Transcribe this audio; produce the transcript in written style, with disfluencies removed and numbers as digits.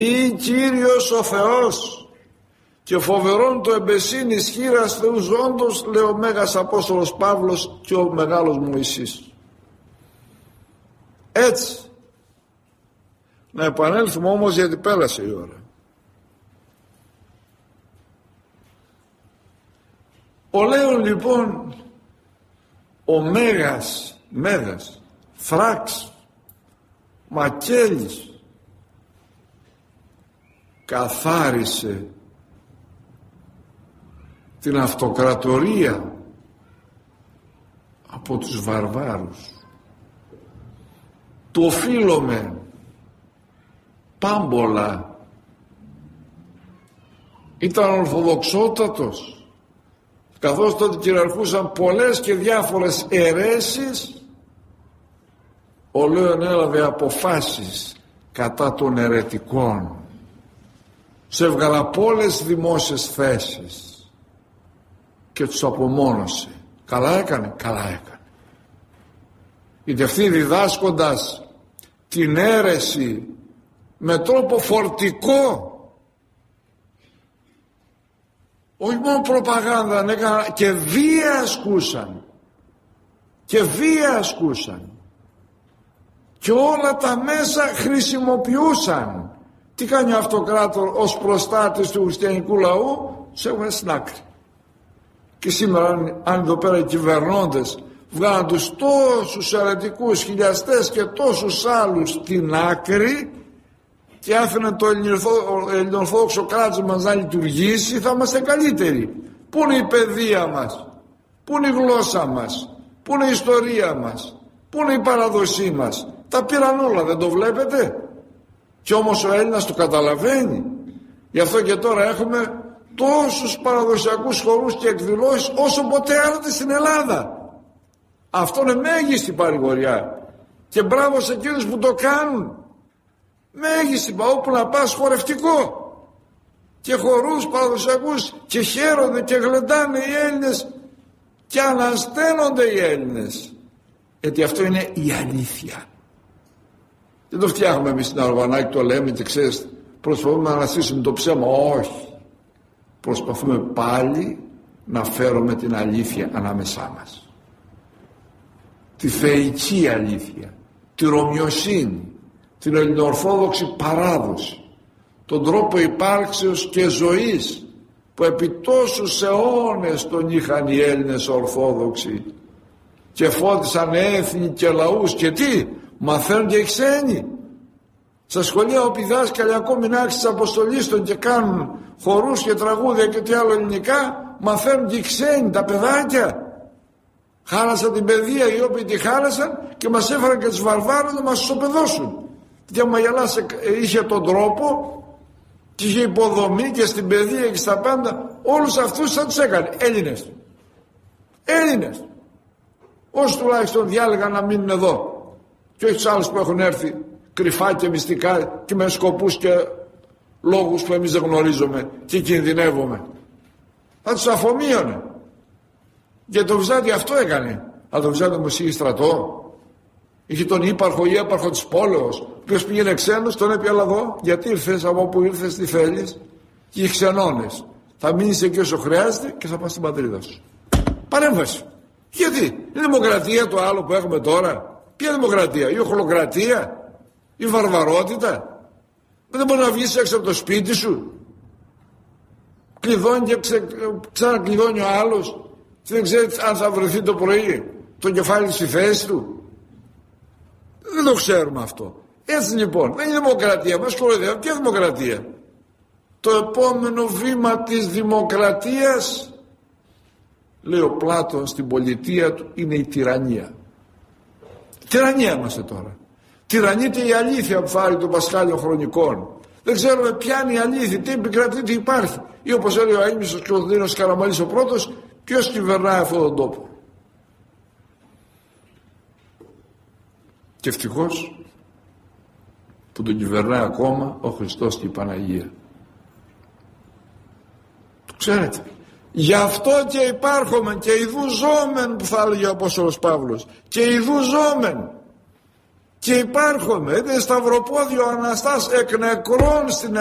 ή Κύριος ο Θεός και φοβερόν το εμπεσίνης χείρας Θεού ζώντος, λέει ο Μέγας Απόστολος Παύλος και ο Μεγάλος Μωυσής. Έτσι, να επανέλθουμε όμως, γιατί πέρασε η ώρα. Ο Λέων λοιπόν, ο Μέγας, Θράξ, Μακέλης, καθάρισε την αυτοκρατορία από τους βαρβάρους. Το Φίλωμε πάμπολα ήταν ορθοδοξότατος, καθώς τότε κυριαρχούσαν πολλές και διάφορες αιρέσεις. Ο Λέων έλαβε αποφάσεις κατά των αιρετικών, σε έβγαλε από όλες δημόσιες θέσεις και τους απομόνωσε. Καλά έκανε, καλά έκανε. Γιατί αυτοί διδάσκοντας την αίρεση με τρόπο φορτικό, όχι μόνο προπαγάνδα, και βία ασκούσαν και όλα τα μέσα χρησιμοποιούσαν. Τι κάνει ο αυτοκράτορ ως προστάτης του χριστιανικού λαού? Σε έχουν στην άκρη. Και σήμερα αν εδώ πέρα οι κυβερνώντες βγάλαν τους τόσους αιρετικούς χιλιαστές και τόσους άλλους στην άκρη και άφηναν το ελληνοορθόδοξο κράτος μας να λειτουργήσει, θα είμαστε καλύτεροι. Πού είναι η παιδεία μας? Πού είναι η γλώσσα μας? Πού είναι η ιστορία μας? Πού είναι η παραδοσή μας? Τα πήραν όλα, δεν το βλέπετε? Και όμως ο Έλληνας το καταλαβαίνει. Γι' αυτό και τώρα έχουμε τόσους παραδοσιακούς χορούς και εκδηλώσεις όσο ποτέ άλλοτε στην Ελλάδα. Αυτό είναι μέγιστη παρηγοριά. Και μπράβο σε εκείνους που το κάνουν. Μέγιστη, όπου να πας χορευτικό. Και χορούς παραδοσιακούς και χαίρονται και γλεντάνε οι Έλληνες και ανασταίνονται οι Έλληνες. Γιατί αυτό είναι η αλήθεια. Δεν το φτιάχνουμε εμείς στην Αργανάκη, το λέμε και ξέρεις, προσπαθούμε να αναστήσουμε το ψέμα. Όχι. Προσπαθούμε πάλι να φέρουμε την αλήθεια ανάμεσά μας. Τη θεϊκή αλήθεια, τη ρωμιοσύνη, την ελληνοορθόδοξη παράδοση, τον τρόπο υπάρξεως και ζωής που επί τόσους αιώνες τον είχαν οι Έλληνες Ορθόδοξοι και φώτισαν έθνη και λαούς. Και τι μαθαίνουν και οι ξένοι στα σχολεία, όπου οι δάσκαλοι ακόμη να άρχισαν της αποστολής των και κάνουν χορούς και τραγούδια και τι άλλο ελληνικά, μαθαίνουν και οι ξένοι, τα παιδάκια. Χάλασαν την παιδεία οι οποίοι τη χάλασαν και μας έφεραν και τους βαρβάρους να μας ισοπεδώσουν. Και ο Μαγιαλάς είχε τον τρόπο και είχε υποδομή και στην παιδεία και στα πάντα, όλους αυτούς θα τους έκανε Έλληνες. Όσοι τουλάχιστον διάλεγαν να μείνουν εδώ και όχι τους άλλους που έχουν έρθει κρυφά και μυστικά και με σκοπούς και λόγους που εμείς δεν γνωρίζουμε και κινδυνεύουμε. Θα τους αφομοίωνε. Και το Βυζάντιο αυτό έκανε. Αλλά το Βυζάντιο όμως είχε στρατό. Είχε τον ύπαρχο ή έπαρχο της πόλεως, ο οποίος πήγαινε ξένος, τον έπιε, αλλά εδώ, γιατί ήρθες, από όπου ήρθες, τι θέλεις? Και οι ξενώνες. Θα μείνεις εκεί όσο χρειάζεται και θα πας στην πατρίδα σου. Παρέμβαση. Γιατί? Η δημοκρατία το άλλο που έχουμε τώρα? Ποια δημοκρατία? Η οχλοκρατία? Η βαρβαρότητα? Δεν μπορεί να βγεις έξω από το σπίτι σου. Κλειδώνει και ξανακλειδώνει ο άλλος. Δεν ξέρει αν θα βρεθεί το πρωί το κεφάλι στη θέση του. Δεν το ξέρουμε αυτό. Έτσι λοιπόν, δεν είναι δημοκρατία. Μας κοροϊδεύουν. Ποια δημοκρατία? Το επόμενο βήμα της δημοκρατίας, λέει ο Πλάτων στην πολιτεία του, είναι η τυραννία. Τυραννία είμαστε τώρα. Τυραννείται η αλήθεια που φάρει των Πασχάλιων Χρονικών. Δεν ξέρουμε ποια είναι η αλήθεια, τι επικρατεί, τι υπάρχει. Ή όπως έλεγε ο Αείμνηστος Κωνσταντίνος Καραμαλής ο πρώτος, ποιος κυβερνάει αυτόν τον τόπο? Και ευτυχώς που τον κυβερνάει ακόμα ο Χριστός και η Παναγία. Το ξέρετε. Γι' αυτό και υπάρχομεν και ιδού ζώμεν, που θα έλεγε ο Απόστολος Παύλος, και ιδού ζώμεν. και υπάρχουμε, είναι σταυροπόδιο Αναστάς εκ νεκρών στην